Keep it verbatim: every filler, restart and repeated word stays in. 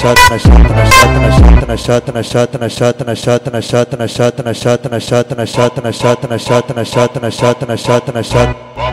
na chata, na chata, na chata, na chata, na chata, na chata, na chata, na chata, na chata, na chata, na chata, na chata, na chata, na chata, na chata, na chata, na chata.